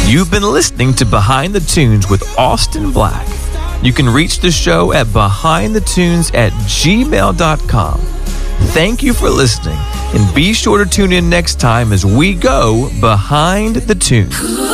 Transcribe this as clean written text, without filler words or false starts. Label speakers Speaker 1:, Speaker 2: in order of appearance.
Speaker 1: You've been listening to Behind the Tunes with Austin Black. You can reach the show at behindthetunes@gmail.com. Thank you for listening, and be sure to tune in next time as we go Behind the Tunes.